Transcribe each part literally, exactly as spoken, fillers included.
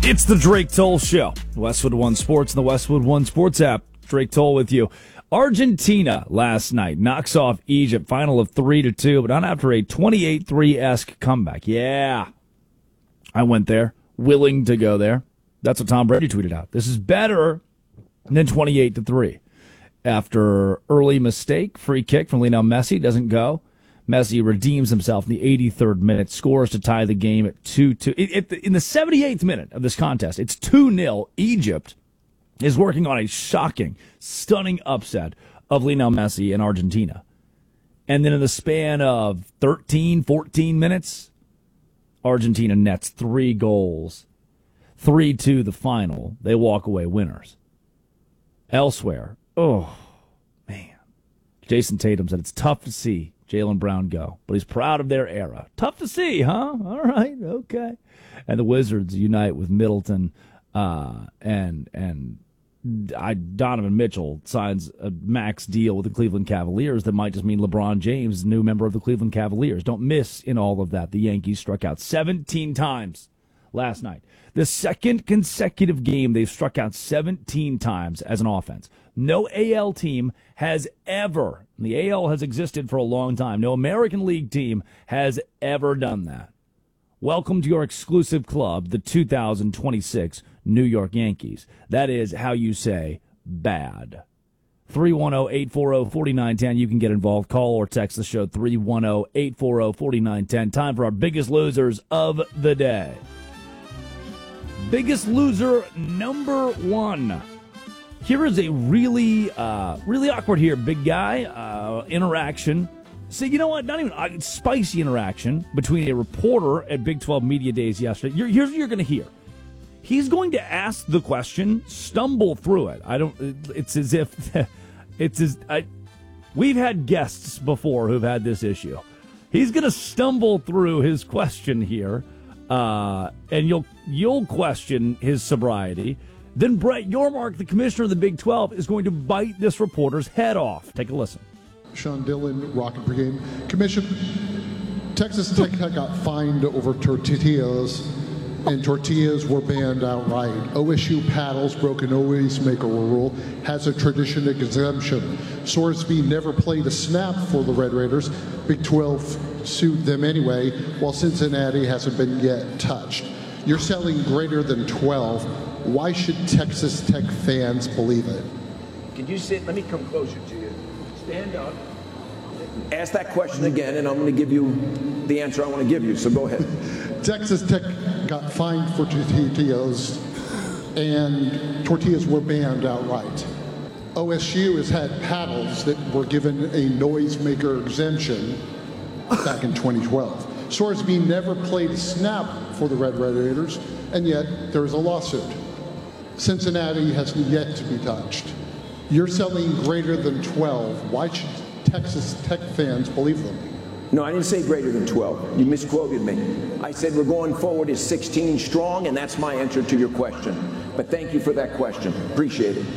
It's the Drake Toll Show. Westwood One Sports and the Westwood One Sports app. Drake Toll with you. Argentina last night knocks off Egypt, final of three to two, but not after a twenty-eight three-esque comeback. Yeah, I went there, willing to go there. That's what Tom Brady tweeted out. This is better than twenty-eight to three. After early mistake, free kick from Lionel Messi doesn't go. Messi redeems himself in the eighty-third minute, scores to tie the game at two two. In the seventy-eighth minute of this contest, it's two nil. Egypt is working on a shocking, stunning upset of Lionel Messi in Argentina. And then in the span of thirteen, fourteen minutes, Argentina nets three goals. three two the final. They walk away winners. Elsewhere, oh, man. Jason Tatum said it's tough to see Jaylen Brown go, but he's proud of their era. Tough to see, huh? All right, okay. And the Wizards unite with Middleton, uh, and and I, Donovan Mitchell signs a max deal with the Cleveland Cavaliers that might just mean LeBron James, new member of the Cleveland Cavaliers. Don't miss in all of that. The Yankees struck out seventeen times last night. The second consecutive game they've struck out seventeen times as an offense. No A L team has ever, the A L has existed for a long time, no American League team has ever done that. Welcome to your exclusive club, the two thousand twenty-six New York Yankees. That is how you say bad. three one zero, eight four zero, four nine one zero. You can get involved. Call or text the show three one zero, eight four zero, four nine one zero. Time for our biggest losers of the day. Biggest loser number one. Here is a really, uh, really awkward here, big guy, uh, interaction. So, you know what? Not even uh, spicy interaction between a reporter at Big twelve Media Days yesterday. You're, here's what you're going to hear. He's going to ask the question, stumble through it. I don't. It's as if it's as I. We've had guests before who've had this issue. He's going to stumble through his question here, uh, and you'll you'll question his sobriety. Then Brett Yormark, the commissioner of the Big twelve, is going to bite this reporter's head off. Take a listen. Sean Dillon, Rocket Brigade. Commission, Texas Tech got fined over tortillas, and tortillas were banned outright. O S U paddles broke an always maker rule, has a tradition exemption. Sorsby never played a snap for the Red Raiders. Big twelve sued them anyway, while Cincinnati hasn't been yet touched. You're selling greater than twelve. Why should Texas Tech fans believe it? Could you sit? Let me come closer to you. Stand up. Ask that question again, and I'm going to give you the answer I want to give you, so go ahead. Texas Tech got fined for tortillas, and tortillas were banned outright. O S U has had paddles that were given a noisemaker exemption back in twenty twelve. Sorsby never played a snap for the Red Raiders, and yet there is a lawsuit. Cincinnati has yet to be touched. You're selling greater than twelve. Why should Texas Tech fans believe them? No, I didn't say greater than twelve. You misquoted me. I said we're going forward as sixteen strong, and that's my answer to your question. But thank you for that question. Appreciate it.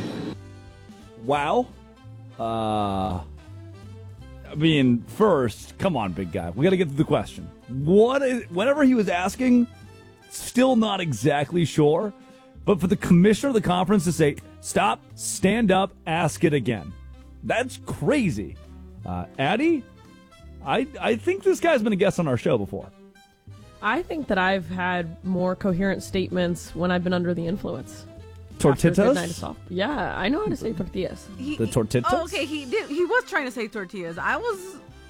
Wow. Uh, I mean, first, come on, big guy. We got to get to the question. What is, whatever he was asking, still not exactly sure. But for the commissioner of the conference to say, stop, stand up, ask it again. That's crazy. Uh, Addie, I, I think this guy's been a guest on our show before. I think that I've had more coherent statements when I've been under the influence. Tortillas? Yeah, I know how to say tortillas. He, the tortillas? Oh, okay, he did. He was trying to say tortillas. I was...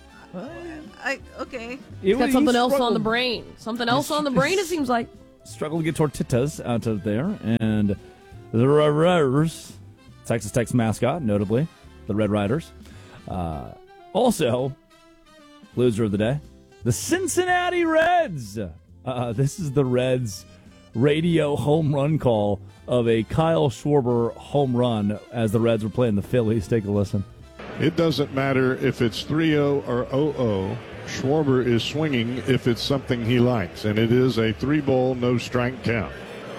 I, okay. He's got something else on the brain. Something else on the brain, it seems like. Struggle to get tortillas out of there. And the Red Riders, Texas Tech's mascot, notably, the Red Riders. Uh, also, loser of the day, the Cincinnati Reds. Uh, this is the Reds' radio home run call of a Kyle Schwarber home run as the Reds were playing the Phillies. Take a listen. It doesn't matter if it's three oh or oh oh. Schwarber is swinging if it's something he likes, and it is a three-ball, no-strike count.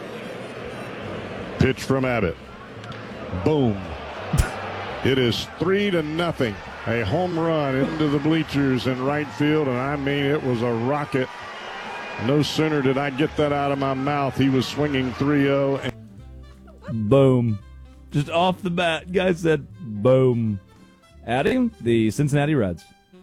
Pitch from Abbott. Boom. It is three to nothing. A home run into the bleachers in right field, and I mean it was a rocket. No sooner did I get that out of my mouth, he was swinging three oh. And- Boom. Just off the bat, guy said boom. Adding the Cincinnati Reds.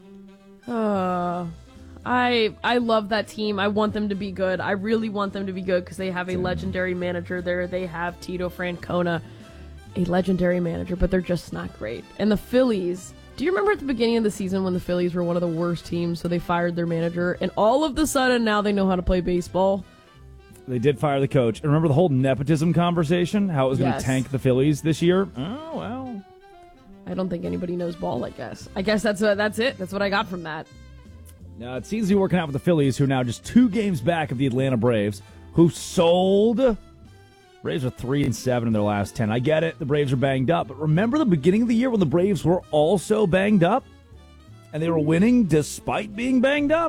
Uh, I I love that team. I want them to be good. I really want them to be good because they have a legendary manager there. They have Tito Francona, a legendary manager, but they're just not great. And the Phillies, do you remember at the beginning of the season when the Phillies were one of the worst teams, so they fired their manager, and all of a sudden now they know how to play baseball? They did fire the coach. And remember the whole nepotism conversation? How it was going to Yes. tank the Phillies this year? Oh, well. I don't think anybody knows ball, I guess. I guess that's uh, that's it. That's what I got from that. Now, it seems to be working out with the Phillies, who are now just two games back of the Atlanta Braves, who sold. Braves are three and seven in their last ten. I get it. The Braves are banged up. But remember the beginning of the year when the Braves were also banged up? And they were winning despite being banged up?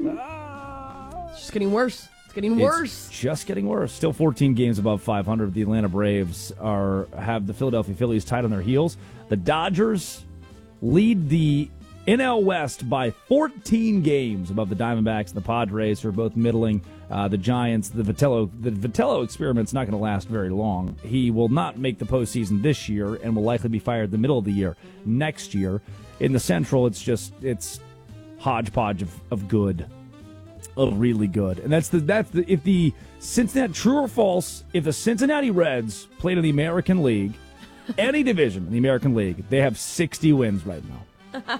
Ah. It's just getting worse. It's getting worse. It's just getting worse. Still fourteen games above five hundred. The Atlanta Braves are have the Philadelphia Phillies tied on their heels. The Dodgers lead the N L West by fourteen games above the Diamondbacks and the Padres, who are both middling. Uh, the Giants, the Vitello, the Vitello experiment's not going to last very long. He will not make the postseason this year and will likely be fired the middle of the year next year. In the Central, it's just it's hodgepodge of, of good. Of really good. And that's the that's the if the Cincinnati, true or false, if the Cincinnati Reds played in the American League, any division in the American League, they have sixty wins right now.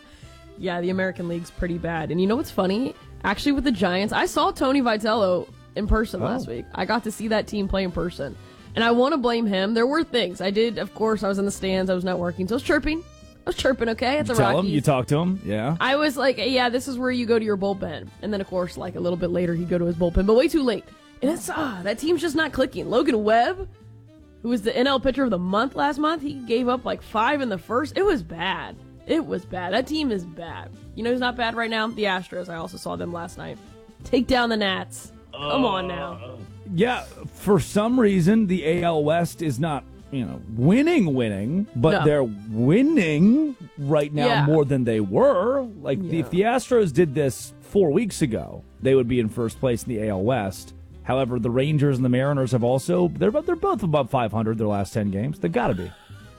Yeah, the American League's pretty bad. And you know what's funny? Actually, with the Giants, I saw Tony Vitello in person Oh. last week. I got to see that team play in person. And I want to blame him. There were things. I did, of course, I was in the stands. I was networking. So I was chirping. I was chirping, okay, at the Tell Rockies. him, you talk to him, yeah. I was like, yeah, this is where you go to your bullpen. And then, of course, like a little bit later, he'd go to his bullpen, but way too late. And it's, ah, that team's just not clicking. Logan Webb, who was the N L pitcher of the month last month, he gave up like five in the first. It was bad. It was bad. That team is bad. You know who's not bad right now? The Astros. I also saw them last night. Take down the Nats. Come on now. Yeah, for some reason, the A L West is not, you know, winning, winning, but No. they're winning right now Yeah. more than they were. Like, Yeah. if the Astros did this four weeks ago, they would be in first place in the A L West. However, the Rangers and the Mariners have also, they're, they're both above five hundred their last ten games. They've got to be.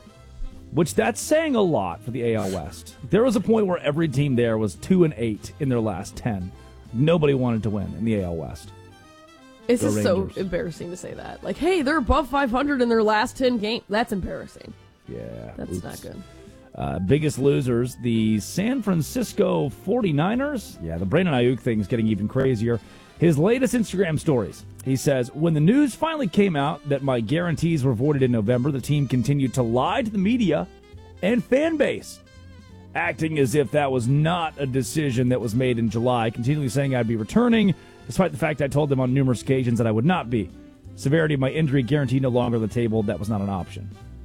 Which, that's saying a lot for the A L West. There was a point where every team there was two and eight in their last ten. Nobody wanted to win in the A L West. It's The just so Rangers. embarrassing to say that. Like, hey, they're above five hundred in their last ten games. That's embarrassing. Yeah. That's oops. not good. Uh, biggest losers, the San Francisco forty-niners. Yeah, the Brandon Ayuk thing is getting even crazier. His latest Instagram stories. He says, when the news finally came out that my guarantees were voided in November, the team continued to lie to the media and fan base, acting as if that was not a decision that was made in July, continually saying I'd be returning, despite the fact I told them on numerous occasions that I would not be. Severity of my injury guaranteed no longer on the table. That was not an option.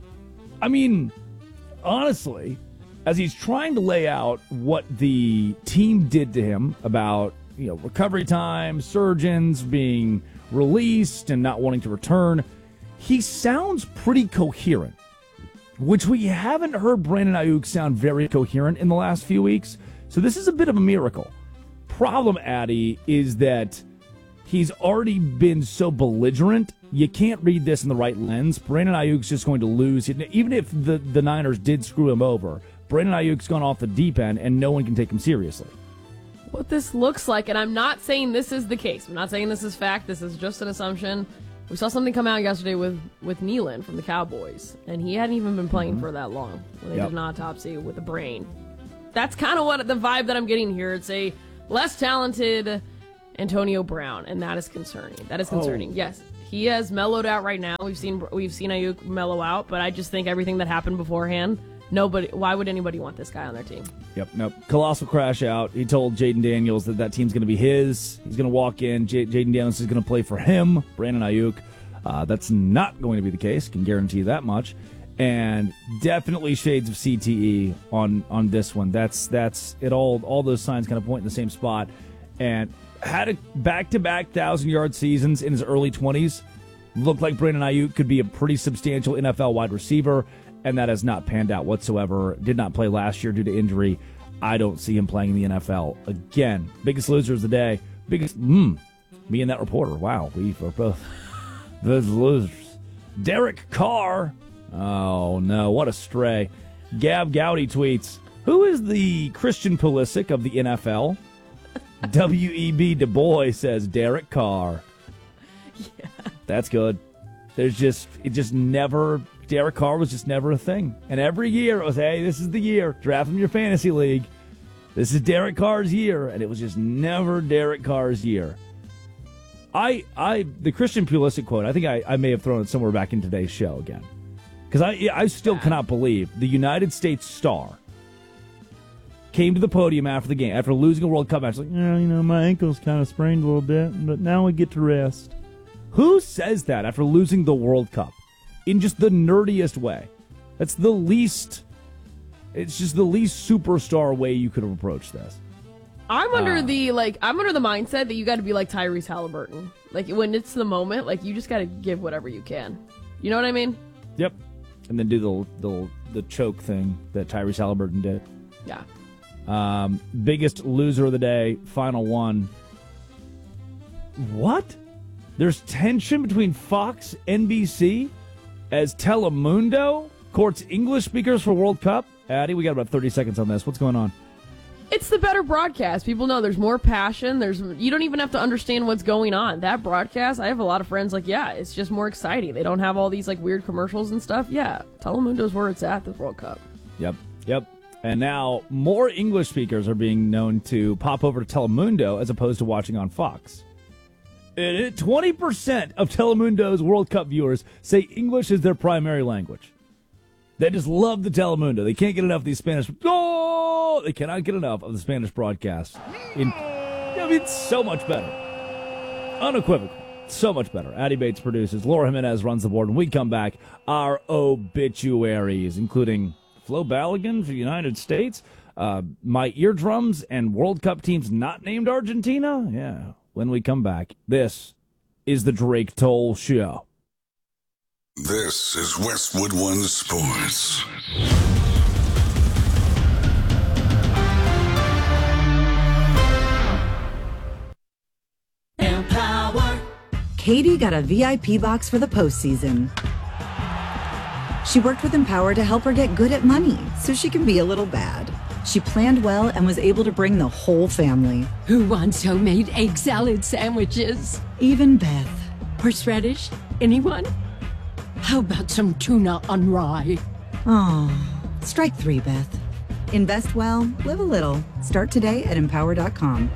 I mean, honestly, as he's trying to lay out what the team did to him about, you know, recovery time, surgeons being released and not wanting to return, he sounds pretty coherent, which we haven't heard Brandon Ayuk sound very coherent in the last few weeks. So this is a bit of a miracle. Problem, Addy, is that he's already been so belligerent, you can't read this in the right lens. Brandon Ayuk's just going to lose. Even if the, the Niners did screw him over, Brandon Ayuk's gone off the deep end, and no one can take him seriously. What this looks like, and I'm not saying this is the case. I'm not saying this is fact. This is just an assumption. We saw something come out yesterday with, with Nealon from the Cowboys, and he hadn't even been playing mm-hmm. for that long when they Yep. did an autopsy with the brain. That's kind of what the vibe that I'm getting here. It's a less talented Antonio Brown, and that is concerning. That is concerning. Oh. Yes, he has mellowed out right now. We've seen we've seen Ayuk mellow out, but I just think everything that happened beforehand, nobody. Why would anybody want this guy on their team? Yep, nope. Colossal crash out. He told Jaden Daniels that that team's going to be his. He's going to walk in. J- Jaden Daniels is going to play for him, Brandon Ayuk. Uh, that's not going to be the case. Can guarantee that much. And definitely shades of C T E on on this one. That's that's it. All all those signs kind of point in the same spot. And had a back-to-back thousand-yard seasons in his early twenties. Looked like Brandon Ayuk could be a pretty substantial N F L wide receiver, and that has not panned out whatsoever. Did not play last year due to injury. I don't see him playing in the N F L again. Biggest loser of the day, Biggest, mm, me and that reporter. Wow, we are both the losers. Derek Carr. Oh, no, what a stray. Gab Gowdy tweets, who is the Christian Pulisic of the N F L? W E B Du Bois says Derek Carr. Yeah. That's good. There's just, it just never, Derek Carr was just never a thing. And every year it was, hey, this is the year. Draft him in your fantasy league. This is Derek Carr's year. And it was just never Derek Carr's year. I, I, the Christian Pulisic quote, I think I, I may have thrown it somewhere back in today's show again. Because I, I still cannot believe the United States star came to the podium after the game, after losing a World Cup match, like, yeah, you know, my ankle's kind of sprained a little bit, but now we get to rest. Who says that after losing the World Cup in just the nerdiest way? That's the least, it's just the least superstar way you could have approached this. I'm under uh, the, like, I'm under the mindset that you got to be like Tyrese Halliburton. Like, when it's the moment, like, you just got to give whatever you can. You know what I mean? Yep. And then do the, the, the choke thing that Tyrese Halliburton did. Yeah. Um, biggest loser of the day, final one. What? There's tension between Fox, N B C, as Telemundo courts English speakers for World Cup. Addie, we got about thirty seconds on this. What's going on? It's the better broadcast. People know there's more passion. There's you don't even have to understand what's going on. That broadcast, I have a lot of friends like, yeah, it's just more exciting. They don't have all these like weird commercials and stuff. Yeah, Telemundo's where it's at, the World Cup. Yep, yep. And now more English speakers are being known to pop over to Telemundo as opposed to watching on Fox. And twenty percent of Telemundo's World Cup viewers say English is their primary language. They just love the Telemundo. They can't get enough of these Spanish. Oh, they cannot get enough of the Spanish broadcast. In, I mean, it's so much better. Unequivocal. So much better. Addie Bates produces. Laura Jimenez runs the board. When we come back, our obituaries, including Flo Balogun for the United States, uh, my eardrums, and World Cup teams not named Argentina. Yeah. When we come back, this is the Drake Toll Show. This is Westwood One Sports. Empower. Katie got a V I P box for the postseason. She worked with Empower to help her get good at money so she can be a little bad. She planned well and was able to bring the whole family. Who wants homemade egg salad sandwiches? Even Beth. Horseradish? Anyone? How about some tuna on rye? Oh, strike three, Beth. Invest well, live a little. Start today at empower dot com.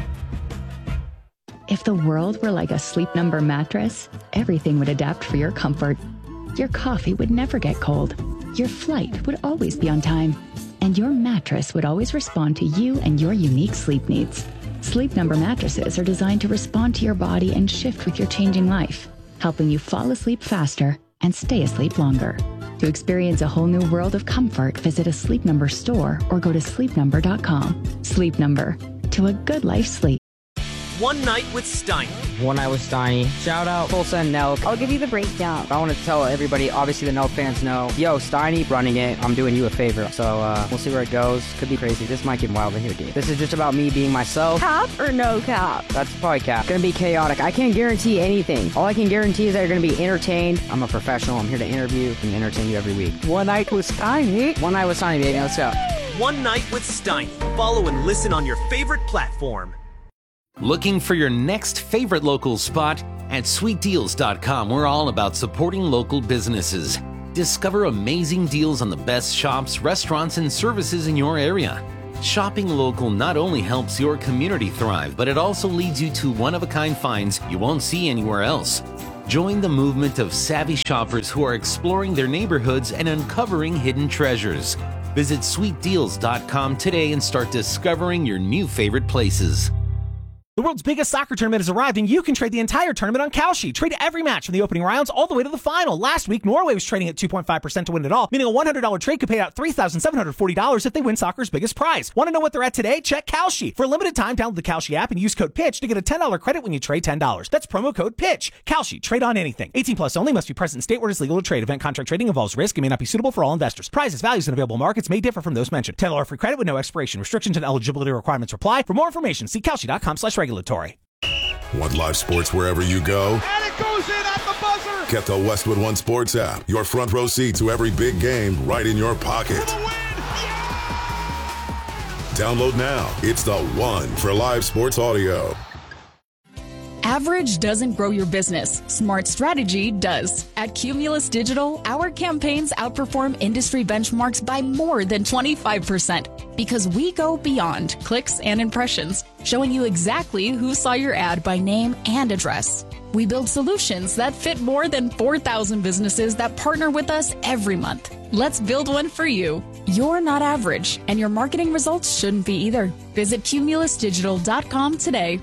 If the world were like a Sleep Number mattress, everything would adapt for your comfort. Your coffee would never get cold. Your flight would always be on time. And your mattress would always respond to you and your unique sleep needs. Sleep Number mattresses are designed to respond to your body and shift with your changing life, helping you fall asleep faster and stay asleep longer. To experience a whole new world of comfort, visit a Sleep Number store or go to sleep number dot com. Sleep Number, to a good life sleep. One Night with Steiny. One Night with Steiny. Shout out Tulsa and Nelk. I'll give you the breakdown. I want to tell everybody, obviously the Nelk fans know, yo, Steiny running it, I'm doing you a favor. So uh, we'll see where it goes. Could be crazy. This might get wild in here, dude. This is just about me being myself. Cap or no cap? That's probably cap. Gonna be chaotic. I can't guarantee anything. All I can guarantee is that you're gonna be entertained. I'm a professional. I'm here to interview and entertain you every week. One Night with Steiny. One Night with Steiny, baby. Let's go. One Night with Steiny. Follow and listen on your favorite platform. Looking for your next favorite local spot? At sweet deals dot com, we're all about supporting local businesses. Discover amazing deals on the best shops, restaurants, and services in your area. Shopping local not only helps your community thrive, but it also leads you to one-of-a-kind finds you won't see anywhere else. Join the movement of savvy shoppers who are exploring their neighborhoods and uncovering hidden treasures. Visit sweet deals dot com today and start discovering your new favorite places. The world's biggest soccer tournament has arrived, and you can trade the entire tournament on Kalshi. Trade every match from the opening rounds all the way to the final. Last week, Norway was trading at two point five percent to win it all, meaning a one hundred dollars trade could pay out three thousand seven hundred forty dollars if they win soccer's biggest prize. Want to know what they're at today? Check Kalshi. For a limited time, download the Kalshi app and use code PITCH to get a ten dollars credit when you trade ten dollars. That's promo code PITCH. Kalshi. Trade on anything. eighteen plus only. Must be present in state where it is legal to trade. Event contract trading involves risk and may not be suitable for all investors. Prizes, values, and available markets may differ from those mentioned. ten dollars free credit with no expiration. Restrictions and eligibility requirements apply. For more information, see Kalshi dot com slash regulatory. Want live sports wherever you go? And it goes in at the buzzer! Get the Westwood One Sports app. Your front row seat to every big game right in your pocket. For the win! Yeah! Download now. It's the one for live sports audio. Average doesn't grow your business. Smart strategy does. At Cumulus Digital, our campaigns outperform industry benchmarks by more than twenty-five percent because we go beyond clicks and impressions, showing you exactly who saw your ad by name and address. We build solutions that fit more than four thousand businesses that partner with us every month. Let's build one for you. You're not average, and your marketing results shouldn't be either. Visit cumulus digital dot com today.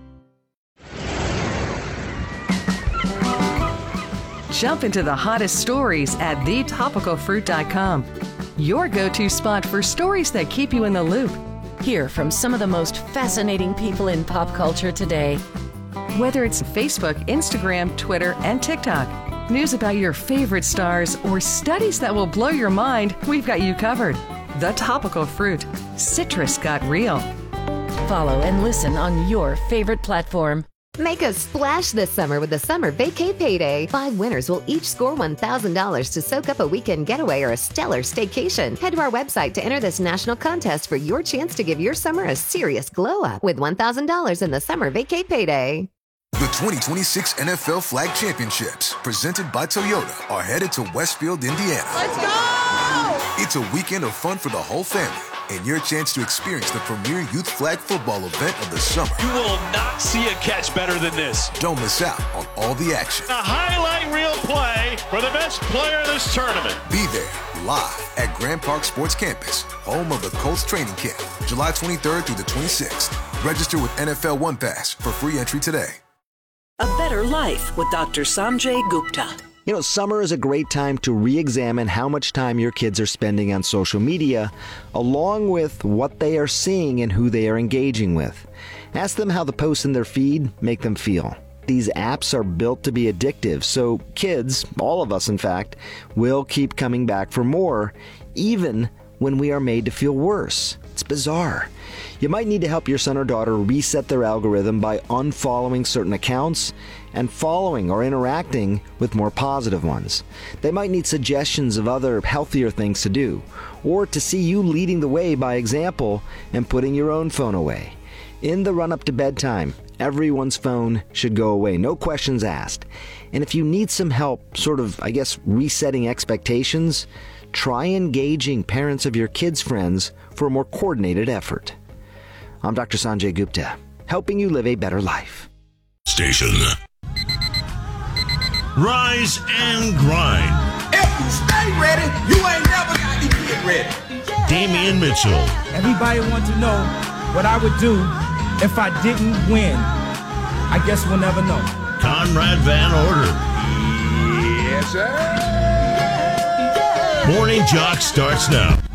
Jump into the hottest stories at the topical fruit dot com. Your go-to spot for stories that keep you in the loop. Hear from some of the most fascinating people in pop culture today. Whether it's Facebook, Instagram, Twitter, and TikTok, news about your favorite stars, or studies that will blow your mind, we've got you covered. The Topical Fruit. Citrus got real. Follow and listen on your favorite platform. Make a splash this summer with the Summer Vacay Payday. Five winners will each score one thousand dollars to soak up a weekend getaway or a stellar staycation. Head to our website to enter this national contest for your chance to give your summer a serious glow up with one thousand dollars in the Summer Vacay Payday. The twenty twenty-six N F L Flag Championships, presented by Toyota, are headed to Westfield, Indiana. Let's go! It's a weekend of fun for the whole family and your chance to experience the premier youth flag football event of the summer. You will not see a catch better than this. Don't miss out on all the action. A highlight reel play for the best player in this tournament. Be there live at Grand Park Sports Campus, home of the Colts training camp, July twenty-third through the twenty-sixth. Register with N F L One Pass for free entry today. A Better Life with Doctor Sanjay Gupta. You know, summer is a great time to re-examine how much time your kids are spending on social media, along with what they are seeing and who they are engaging with. Ask them how the posts in their feed make them feel. These apps are built to be addictive, so kids, all of us in fact, will keep coming back for more, even when we are made to feel worse. It's bizarre. You might need to help your son or daughter reset their algorithm by unfollowing certain accounts and following or interacting with more positive ones. They might need suggestions of other healthier things to do, or to see you leading the way by example and putting your own phone away. In the run-up to bedtime, everyone's phone should go away, no questions asked. And if you need some help, sort of, I guess, resetting expectations, try engaging parents of your kids' friends for a more coordinated effort. I'm Doctor Sanjay Gupta, helping you live a better life. Station. Rise and grind. If you stay ready, you ain't never got to get ready. Damian Mitchell. Everybody wants to know what I would do if I didn't win. I guess we'll never know. Conrad Van Order. Yes, sir. Morning Jock starts now.